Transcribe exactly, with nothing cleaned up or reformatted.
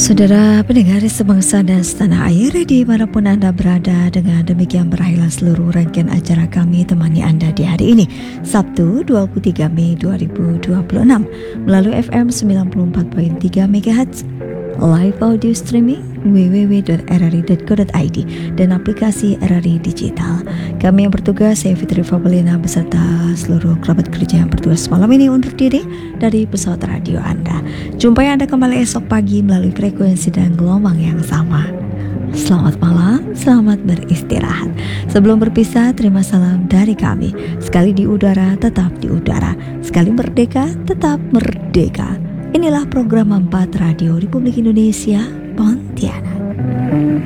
Saudara pendengar sebangsa dan setanah air dimanapun Anda berada, dengan demikian berakhirlah seluruh rangkaian acara kami temani Anda di hari ini, Sabtu dua puluh tiga Mei dua ribu dua puluh enam, melalui F M sembilan puluh empat koma tiga megahertz, live audio streaming w w w titik r r i titik co titik i d dan aplikasi R R I Digital. Kami yang bertugas, saya Fitri Fabelina beserta seluruh kerabat kerja yang bertugas malam ini undur diri dari pesawat radio Anda. Jumpai Anda kembali esok pagi melalui frekuensi dan gelombang yang sama. Selamat malam, selamat beristirahat. Sebelum berpisah, terima salam dari kami. Sekali di udara, tetap di udara. Sekali merdeka, tetap merdeka. Inilah program empat Radio Republik Indonesia Pontianak.